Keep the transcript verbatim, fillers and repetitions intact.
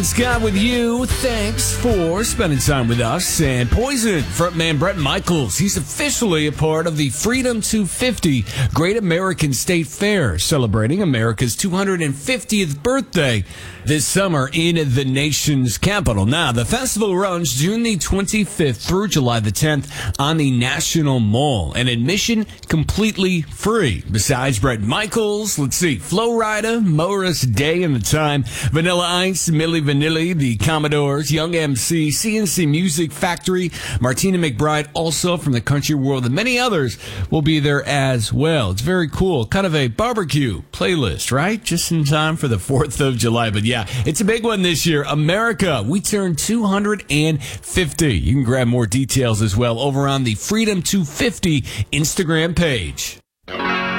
Scott with you. Thanks for spending time with us. And Poison frontman Bret Michaels, he's officially a part of the Freedom two fifty Great American State Fair, celebrating America's two hundred fiftieth birthday this summer in the nation's capital. Now, the festival runs June the twenty-fifth through July the tenth on the National Mall, and admission completely free. Besides Bret Michaels, let's see, Flo Rida, Morris Day and the Time, Vanilla Ice, Milli Vanilli, the Commodores, Young M C, C N C Music Factory, Martina McBride, also from the country world, and many others will be there as well. It's very cool. Kind of a barbecue playlist, right? Just in time for the fourth of July. But yeah, it's a big one this year. America, we turned two hundred fifty. You can grab more details as well over on the Freedom two fifty Instagram page.